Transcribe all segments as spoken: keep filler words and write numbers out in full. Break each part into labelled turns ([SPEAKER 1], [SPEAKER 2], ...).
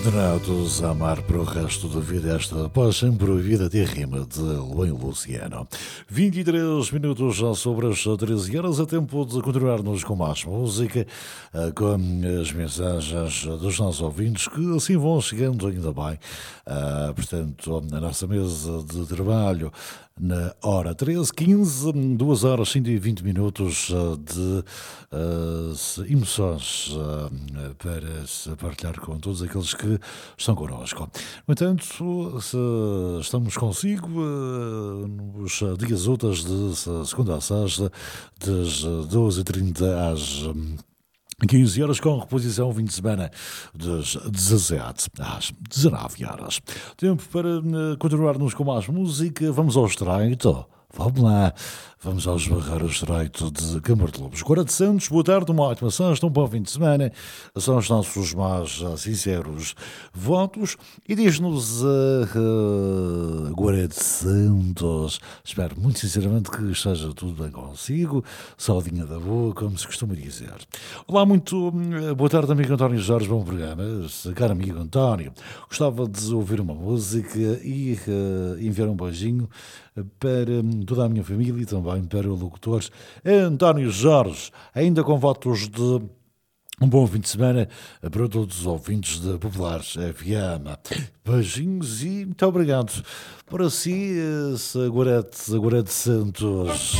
[SPEAKER 1] Condenados a amar para o resto da vida esta paz sempre ouvida de rima de Luan Luciano. vinte e três minutos já sobre as treze horas, é tempo de continuarmos com mais música, com as mensagens dos nossos ouvintes que assim vão chegando ainda bem. Portanto, a nossa mesa de trabalho na hora treze, quinze, duas horas, cento e vinte minutos de uh, emoções uh, para se partilhar com todos aqueles que estão connosco. No entanto, se estamos consigo uh, nos dias úteis de segunda a sexta, das doze e trinta às quinze horas, com reposição fim de semana das dezassete às dezenove horas. Tempo para uh, continuarmos com mais música. Vamos ao estreito. Vamos lá, vamos ao esbarrar o estreito de Câmara de Lobos. Cora de Santos, boa tarde, uma ótima sexta, um bom fim de semana. São os nossos mais uh, sinceros votos. E diz-nos uh, uh, Cora de Santos, espero muito sinceramente que esteja tudo bem consigo, saudinha da boa, como se costuma dizer. Olá, muito uh, boa tarde, amigo António Jorge, bom programa. Caro amigo António, gostava de ouvir uma música e uh, enviar um beijinho para toda a minha família e também para o locutor António Jorge, ainda com votos de um bom fim de semana para todos os ouvintes da Popular F M. Beijinhos e muito obrigado. Para si, Sagorete, Sagorete Santos.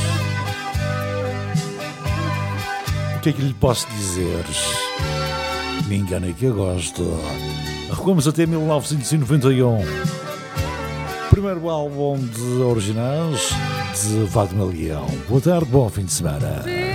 [SPEAKER 1] O que é que lhe posso dizer? Me engana que eu gosto. Recuamos até mil novecentos e noventa e um. Primeiro álbum de originais de Wagner Leão. Boa tarde, bom fim de semana.